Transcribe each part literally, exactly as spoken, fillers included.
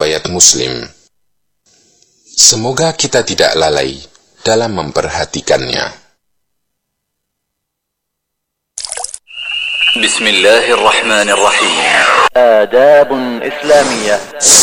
riwayat Muslim. Semoga kita tidak lalai dalam memperhatikannya. Bismillahirrahmanirrahim. Adabun Islamiyah.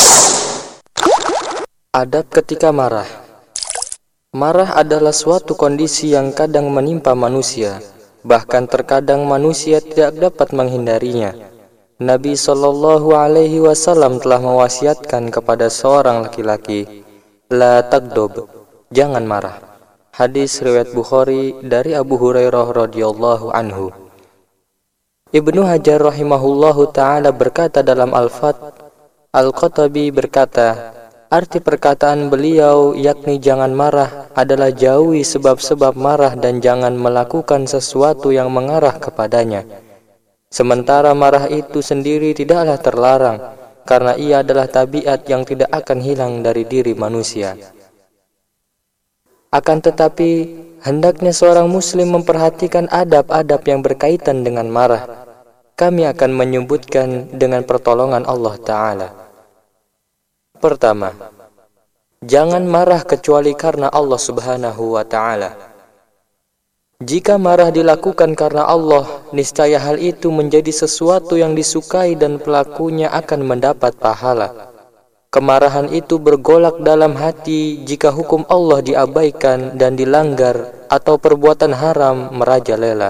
Adab ketika marah. Marah adalah suatu kondisi yang kadang menimpa manusia, bahkan terkadang manusia tidak dapat menghindarinya. Nabi Shallallahu Alaihi Wasallam telah mewasiatkan kepada seorang laki-laki, la tagdob, jangan marah. Hadis riwayat Bukhari dari Abu Hurairah radhiyallahu anhu. Ibnu Hajar rahimahullahu taala berkata dalam Al-Fath, Al-Qatabi berkata, arti perkataan beliau yakni jangan marah adalah jauhi sebab-sebab marah dan jangan melakukan sesuatu yang mengarah kepadanya. Sementara marah itu sendiri tidaklah terlarang, karena ia adalah tabiat yang tidak akan hilang dari diri manusia. Akan tetapi, hendaknya seorang muslim memperhatikan adab-adab yang berkaitan dengan marah. Kami akan menyebutkan dengan pertolongan Allah Ta'ala. Pertama, jangan marah kecuali karena Allah Subhanahu wa Ta'ala. Jika marah dilakukan karena Allah, niscaya hal itu menjadi sesuatu yang disukai dan pelakunya akan mendapat pahala. Kemarahan itu bergolak dalam hati jika hukum Allah diabaikan dan dilanggar atau perbuatan haram merajalela.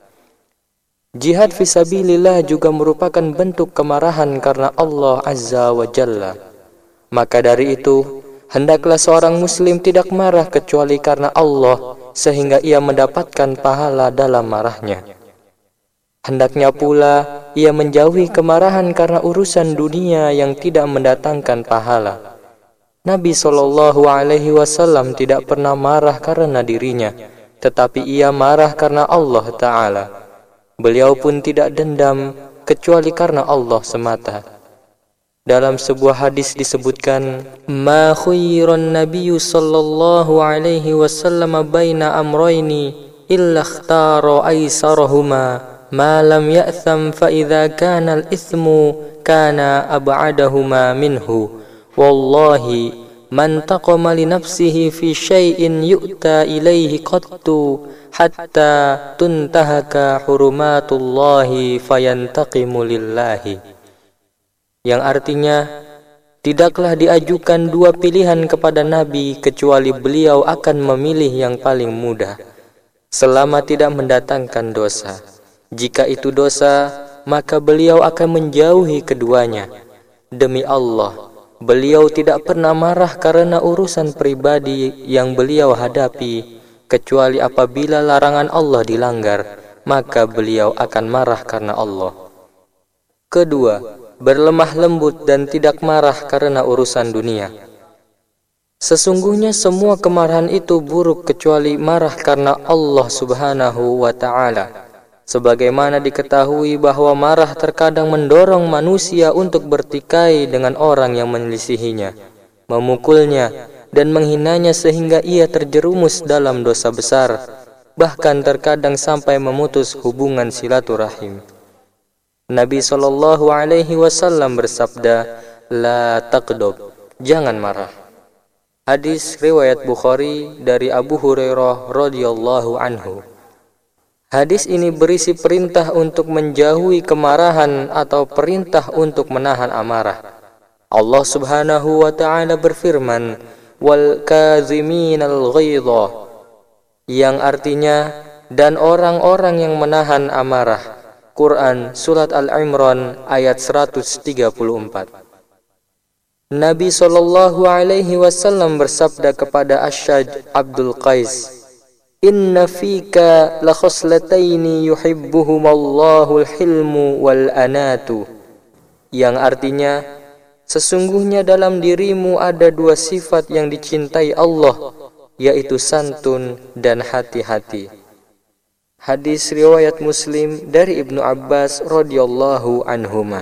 Jihad fisabilillah juga merupakan bentuk kemarahan karena Allah Azza wa Jalla. Maka dari itu, hendaklah seorang muslim tidak marah kecuali karena Allah, sehingga ia mendapatkan pahala dalam marahnya. Hendaknya pula ia menjauhi kemarahan karena urusan dunia yang tidak mendatangkan pahala. Nabi Shallallahu Alaihi Wasallam tidak pernah marah karena dirinya, tetapi ia marah karena Allah Ta'ala. Beliau pun tidak dendam kecuali karena Allah semata. Dalam sebuah hadis disebutkan, ma khuyyiran nabiyyu sallallahu alaihi wasallam baina amrayni illa ikhtara aisarahuma ma lam ya'tham fa idza kana al-ithmu kana ab'adahuma minhu wallahi man taqama li nafsihi fi syai'in yu'ta ilaihi qattu hatta tuntahaka hurumatullahi fayantaqimu lillahi. Yang artinya, tidaklah diajukan dua pilihan kepada Nabi kecuali beliau akan memilih yang paling mudah, selama tidak mendatangkan dosa. Jika itu dosa, maka beliau akan menjauhi keduanya. Demi Allah, beliau tidak pernah marah karena urusan pribadi yang beliau hadapi, kecuali apabila larangan Allah dilanggar, maka beliau akan marah karena Allah. Kedua, berlemah lembut dan tidak marah karena urusan dunia. Sesungguhnya semua kemarahan itu buruk kecuali marah karena Allah Subhanahu wa Ta'ala. Sebagaimana diketahui bahwa marah terkadang mendorong manusia untuk bertikai dengan orang yang menyelisihinya, memukulnya dan menghinanya sehingga ia terjerumus dalam dosa besar, bahkan terkadang sampai memutus hubungan silaturahim. Nabi Shallallahu Alaihi Wasallam bersabda, la taqdob, jangan marah. Hadis riwayat Bukhari dari Abu Hurairah radhiyallahu anhu. Hadis ini berisi perintah untuk menjauhi kemarahan atau perintah untuk menahan amarah. Allah Subhanahu wa Ta'ala berfirman, wal kaziminal ghaidha, yang artinya dan orang-orang yang menahan amarah. Quran Surat Al-Imran ayat seratus tiga puluh empat. Nabi Shallallahu Alaihi Wasallam bersabda kepada Asyaj Abdul Qais, inna fika la khoslataini yuhibbuhumallahu al-hilmu wal anatu, yang artinya sesungguhnya dalam dirimu ada dua sifat yang dicintai Allah, yaitu santun dan hati-hati. Hadis riwayat Muslim dari Ibnu Abbas radhiyallahu anhuma.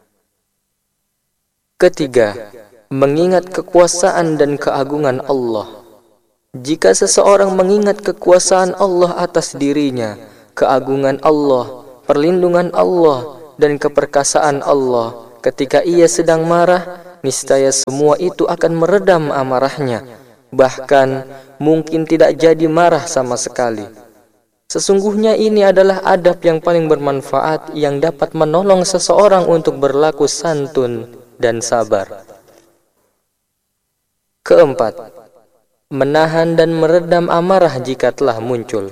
Ketiga, mengingat kekuasaan dan keagungan Allah. Jika seseorang mengingat kekuasaan Allah atas dirinya, keagungan Allah, perlindungan Allah, dan keperkasaan Allah ketika ia sedang marah, niscaya semua itu akan meredam amarahnya, bahkan mungkin tidak jadi marah sama sekali. Sesungguhnya ini adalah adab yang paling bermanfaat yang dapat menolong seseorang untuk berlaku santun dan sabar. Keempat, menahan dan meredam amarah jika telah muncul.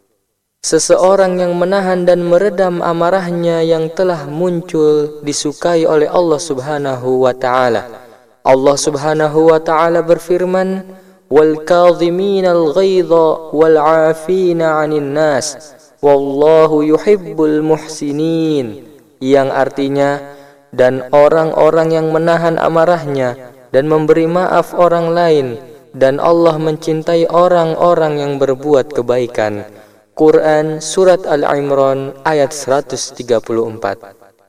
Seseorang yang menahan dan meredam amarahnya yang telah muncul disukai oleh Allah Subhanahu wa taala. Allah Subhanahu wa taala berfirman, wal kadhiminal ghaidha wal 'afina 'anil nas wallahu yuhibbul muhsinin, yang artinya, dan orang-orang yang menahan amarahnya dan memberi maaf orang lain, dan Allah mencintai orang-orang yang berbuat kebaikan. Quran Surat Al-Imran ayat seratus tiga puluh empat.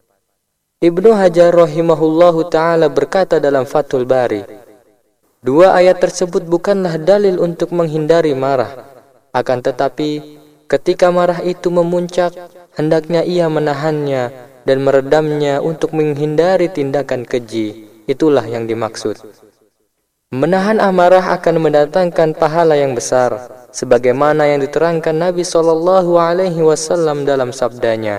Ibnu Hajar rahimahullahu ta'ala berkata dalam Fathul Bari, dua ayat tersebut bukanlah dalil untuk menghindari marah. Akan tetapi, ketika marah itu memuncak, hendaknya ia menahannya dan meredamnya untuk menghindari tindakan keji. Itulah yang dimaksud. Menahan amarah akan mendatangkan pahala yang besar, sebagaimana yang diterangkan Nabi shallallahu alaihi wasallam dalam sabdanya,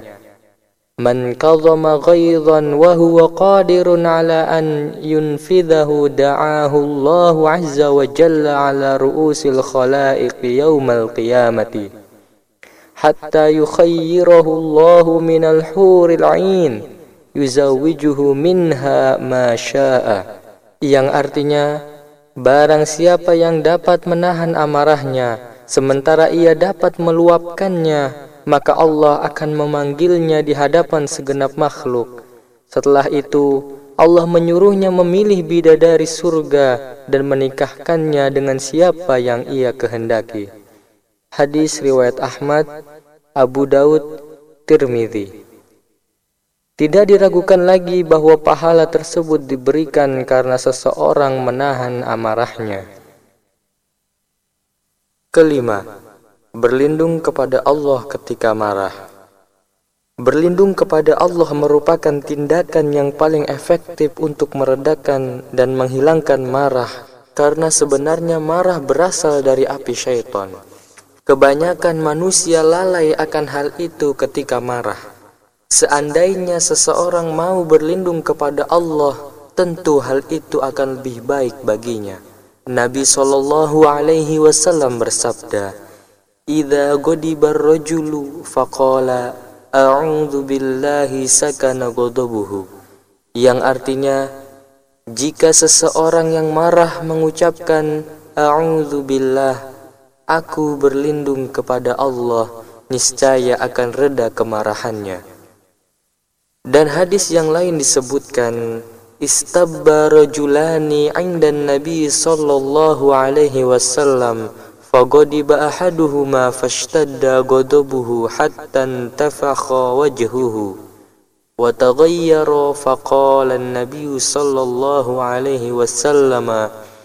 man kadhama ghaidhan wa huwa qadirun ala an yunfidhahu da'ahu Allahu azza wa jalla ala ru'usil khalaiq yawmal qiyamati hatta yukhayyirahu Allahu minal huril 'ain yuzawijuhu minha ma syaa, yang artinya, barang siapa yang dapat menahan amarahnya sementara ia dapat meluapkannya, maka Allah akan memanggilnya di hadapan segenap makhluk. Setelah itu, Allah menyuruhnya memilih bidadari surga dan menikahkannya dengan siapa yang ia kehendaki. Hadis riwayat Ahmad, Abu Daud, Tirmidzi. Tidak diragukan lagi bahwa pahala tersebut diberikan karena seseorang menahan amarahnya. Kelima, berlindung kepada Allah ketika marah. Berlindung kepada Allah merupakan tindakan yang paling efektif untuk meredakan dan menghilangkan marah, karena sebenarnya marah berasal dari api syaitan. Kebanyakan manusia lalai akan hal itu ketika marah. Seandainya seseorang mau berlindung kepada Allah, tentu hal itu akan lebih baik baginya. Nabi shallallahu alaihi wasallam bersabda, idza ghadibar rajulu faqala a'udzu billahi sakana ghadabuhu, yang artinya, jika seseorang yang marah mengucapkan a'udzu billah, aku berlindung kepada Allah, niscaya akan reda kemarahannya. Dan hadis yang lain disebutkan, istabba rajulani 'indan nabi sallallahu alaihi wasallam faghadiba ahaduhuma fashtadda ghadabuhu hatta intafakha wajhuhu wa taghayyara faqala an-nabiy sallallahu alaihi wasallam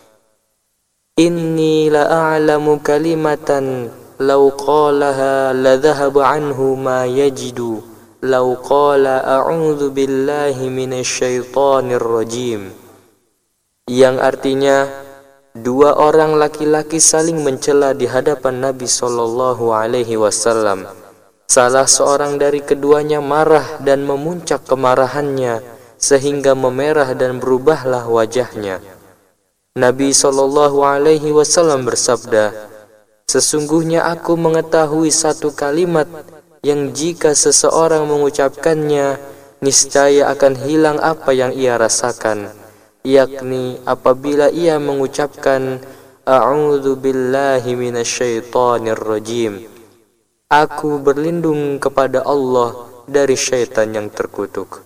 inni la a'lamu kalimatan law qalaha la dhahaba anhu ma yajidu law qala a'udzu billahi minasyaitonir rajim, yang artinya, dua orang laki-laki saling mencela di hadapan Nabi shallallahu alaihi wasallam. Salah seorang dari keduanya marah dan memuncak kemarahannya sehingga memerah dan berubahlah wajahnya. Nabi shallallahu alaihi wasallam bersabda, sesungguhnya aku mengetahui satu kalimat yang jika seseorang mengucapkannya, niscaya akan hilang apa yang ia rasakan, yakni apabila ia mengucapkan a'udzu billahi minasyaitonir rajim, aku berlindung kepada Allah dari syaitan yang terkutuk.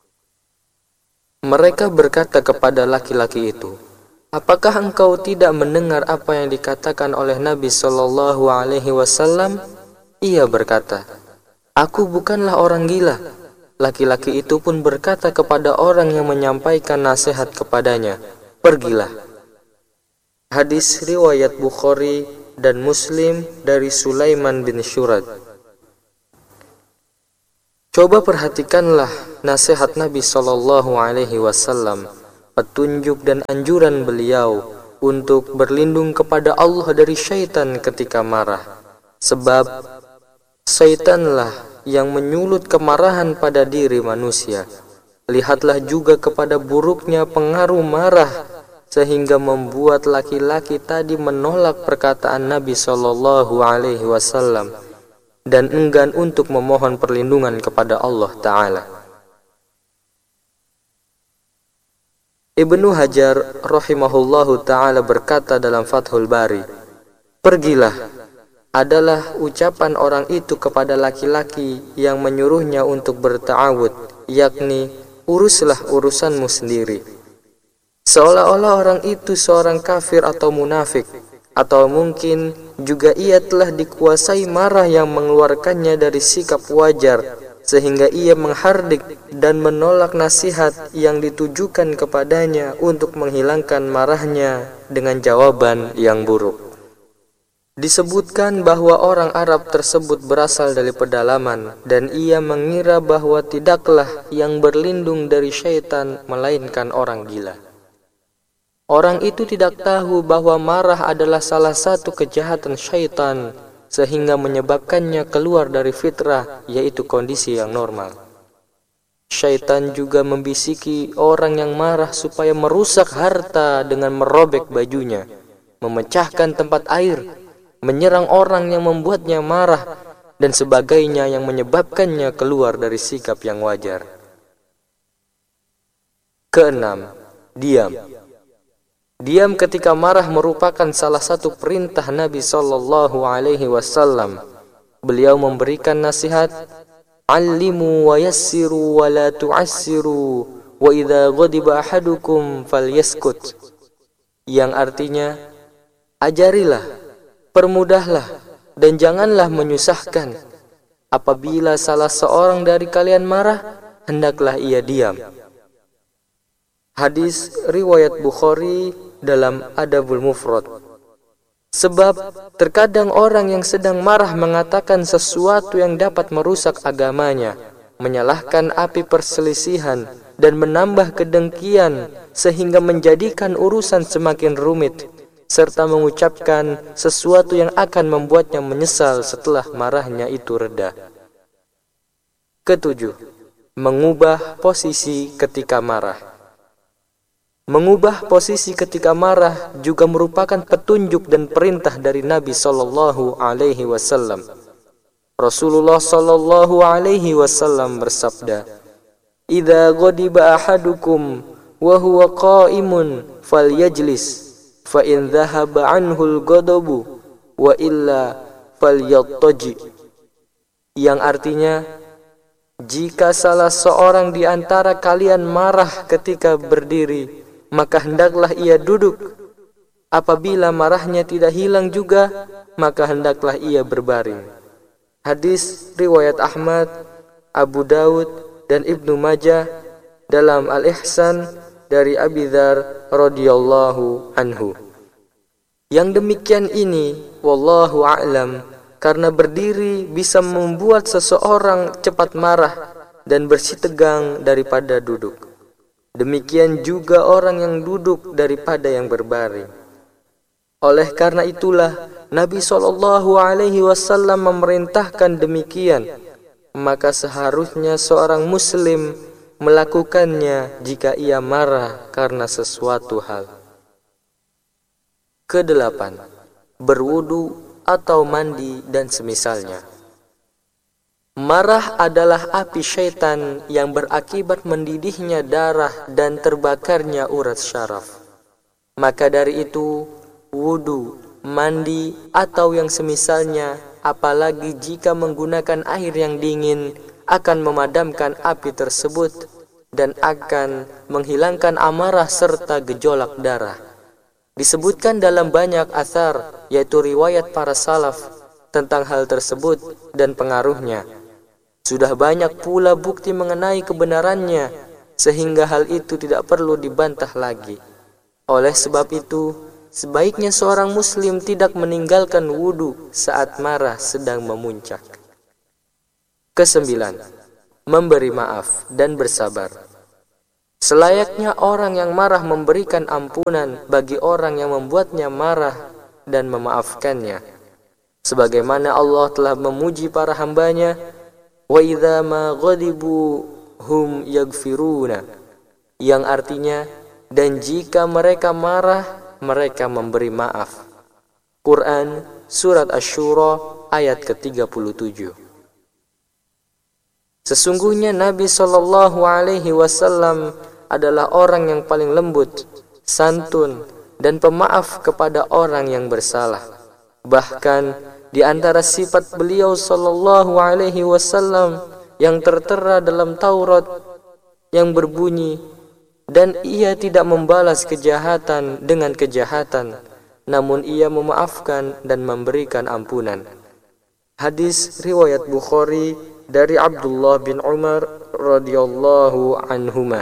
Mereka berkata kepada laki-laki itu, apakah engkau tidak mendengar apa yang dikatakan oleh Nabi shallallahu alaihi wasallam? Ia berkata, aku bukanlah orang gila. Laki-laki itu pun berkata kepada orang yang menyampaikan nasihat kepadanya, pergilah. Hadis riwayat Bukhari dan Muslim dari Sulaiman bin Syurad. Coba perhatikanlah nasihat Nabi shallallahu alaihi wasallam. petunjuk dan anjuran beliau untuk berlindung kepada Allah dari syaitan ketika marah. Sebab syaitanlah yang menyulut kemarahan pada diri manusia. Lihatlah juga kepada buruknya pengaruh marah, sehingga membuat laki-laki tadi menolak perkataan Nabi Shallallahu Alaihi Wasallam dan enggan untuk memohon perlindungan kepada Allah Ta'ala. Ibnu Hajar rahimahullahu ta'ala berkata dalam Fathul Bari, "Pergilah" adalah ucapan orang itu kepada laki-laki yang menyuruhnya untuk berta'awud, yakni uruslah urusanmu sendiri. Seolah-olah orang itu seorang kafir atau munafik, atau mungkin juga ia telah dikuasai marah yang mengeluarkannya dari sikap wajar, sehingga ia menghardik dan menolak nasihat yang ditujukan kepadanya untuk menghilangkan marahnya dengan jawaban yang buruk. Disebutkan bahwa orang Arab tersebut berasal dari pedalaman, dan ia mengira bahwa tidaklah yang berlindung dari syaitan melainkan orang gila. Orang itu tidak tahu bahwa marah adalah salah satu kejahatan syaitan, sehingga menyebabkannya keluar dari fitrah, yaitu kondisi yang normal. Syaitan juga membisiki orang yang marah supaya merusak harta dengan merobek bajunya, memecahkan tempat air, menyerang orang yang membuatnya marah, dan sebagainya yang menyebabkannya keluar dari sikap yang wajar. Keenam, diam. Diam ketika marah merupakan salah satu perintah Nabi Sallallahu Alaihi Wasallam. Beliau memberikan nasihat, "Allimu wa yassiru wa la tu'assiru, wa idza ghadiba ahadukum falyaskut." Yang artinya, ajarilah, permudahlah, dan janganlah menyusahkan. Apabila salah seorang dari kalian marah, hendaklah ia diam. Hadis riwayat Bukhari dalam Adabul Mufrad. Sebab terkadang orang yang sedang marah mengatakan sesuatu yang dapat merusak agamanya, menyalahkan api perselisihan, dan menambah kedengkian sehingga menjadikan urusan semakin rumit, serta mengucapkan sesuatu yang akan membuatnya menyesal setelah marahnya itu reda. Ketujuh, mengubah posisi ketika marah. Mengubah posisi ketika marah juga merupakan petunjuk dan perintah dari Nabi Sallallahu Alaihi Wasallam. Rasulullah Sallallahu Alaihi Wasallam bersabda, "Idza ghadiba ahadukum wa huwa qa'imun falyajlis, fa in dhahaba anhu al-ghadabu wa illa falyattaji." Yang artinya, jika salah seorang di antara kalian marah ketika berdiri, maka hendaklah ia duduk. Apabila marahnya tidak hilang juga, maka hendaklah ia berbaring. Hadis riwayat Ahmad, Abu Daud, dan Ibnu Majah dalam Al-Ihsan dari Abi Dzar radhiyallahu anhu. Yang demikian ini, wallahu a'lam, karena berdiri bisa membuat seseorang cepat marah dan bersitegang daripada duduk. Demikian juga orang yang duduk daripada yang berbaring. Oleh karena itulah Nabi Shallallahu Alaihi Wasallam memerintahkan demikian. Maka seharusnya seorang Muslim melakukannya jika ia marah karena sesuatu hal. Kedelapan, berwudu atau mandi dan semisalnya. Marah adalah api syaitan yang berakibat mendidihnya darah dan terbakarnya urat syaraf. Maka dari itu, wudu, mandi, atau yang semisalnya, apalagi jika menggunakan air yang dingin, akan memadamkan api tersebut dan akan menghilangkan amarah serta gejolak darah. Disebutkan dalam banyak athar, yaitu riwayat para salaf, tentang hal tersebut dan pengaruhnya. Sudah banyak pula bukti mengenai kebenarannya, sehingga hal itu tidak perlu dibantah lagi. Oleh sebab itu, sebaiknya seorang muslim tidak meninggalkan wudu saat marah sedang memuncak. Kesembilan, memberi maaf dan bersabar. Selayaknya orang yang marah memberikan ampunan bagi orang yang membuatnya marah dan memaafkannya. Sebagaimana Allah telah memuji para hambanya, wa idza ma ghadibu hum yaghfiruna, yang artinya, dan jika mereka marah, mereka memberi maaf. Quran Surat Asy-Syura ayat ke tiga puluh tujuh. Sesungguhnya Nabi Shallallahu Alaihi Wasallam adalah orang yang paling lembut, santun, dan pemaaf kepada orang yang bersalah. Bahkan di antara sifat beliau Shallallahu Alaihi Wasallam yang tertera dalam Taurat yang berbunyi, dan ia tidak membalas kejahatan dengan kejahatan, namun ia memaafkan dan memberikan ampunan. Hadis riwayat Bukhari dari Abdullah bin Umar radhiyallahu anhuma.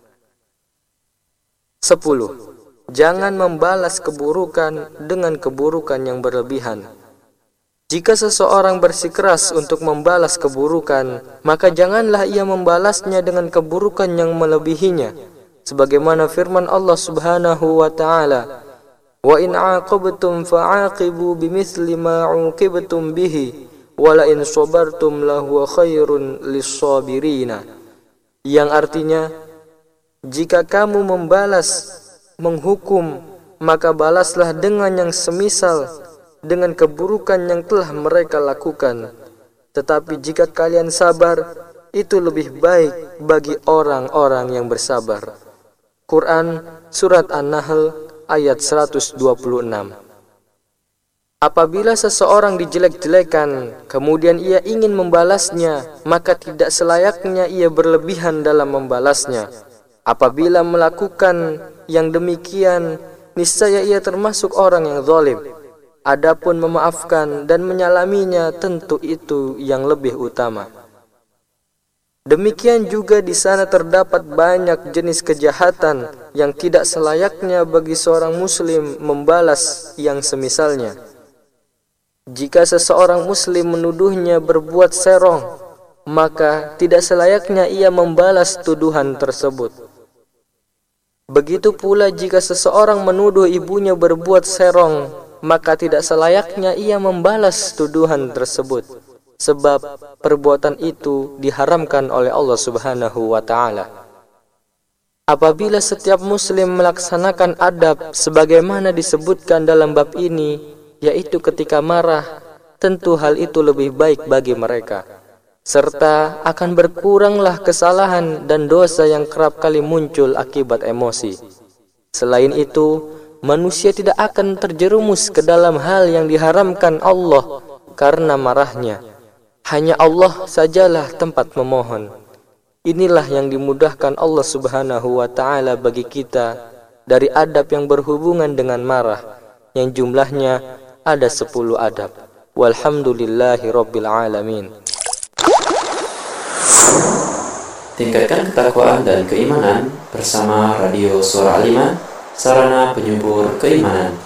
Sepuluh. Jangan membalas keburukan dengan keburukan yang berlebihan. Jika seseorang bersikeras untuk membalas keburukan, maka janganlah ia membalasnya dengan keburukan yang melebihinya. Sebagaimana firman Allah Subhanahu wa taala, "Wa in 'aqabtum fa'aqibu bimithli ma 'uqibtum bihi, wa la in sabartum lahu khairun lis-sabirina." Yang artinya, jika kamu membalas, menghukum, maka balaslah dengan yang semisal dengan keburukan yang telah mereka lakukan. Tetapi jika kalian sabar, itu lebih baik bagi orang-orang yang bersabar. Quran Surat An-Nahl ayat seratus dua puluh enam. Apabila seseorang dijelek-jelekan, kemudian ia ingin membalasnya, maka tidak selayaknya ia berlebihan dalam membalasnya. Apabila melakukan yang demikian, niscaya ia termasuk orang yang zalim. Adapun memaafkan dan menyalaminya, tentu itu yang lebih utama. Demikian juga di sana terdapat banyak jenis kejahatan yang tidak selayaknya bagi seorang muslim membalas yang semisalnya. Jika seseorang muslim menuduhnya berbuat serong, maka tidak selayaknya ia membalas tuduhan tersebut. Begitu pula jika seseorang menuduh ibunya berbuat serong, maka tidak selayaknya ia membalas tuduhan tersebut, sebab perbuatan itu diharamkan oleh Allah Subhanahu wa taala. Apabila setiap muslim melaksanakan adab sebagaimana disebutkan dalam bab ini, yaitu ketika marah, tentu hal itu lebih baik bagi mereka, serta akan berkuranglah kesalahan dan dosa yang kerap kali muncul akibat emosi. Selain itu, manusia tidak akan terjerumus ke dalam hal yang diharamkan Allah karena marahnya. Hanya Allah sajalah tempat memohon. Inilah yang dimudahkan Allah Subhanahu wa taala bagi kita dari adab yang berhubungan dengan marah, yang jumlahnya ada sepuluh adab. Walhamdulillahi rabbil alamin. Tingkatkan ketakwaan dan keimanan bersama Radio Suara Al-Iman, sarana penyubur keimanan.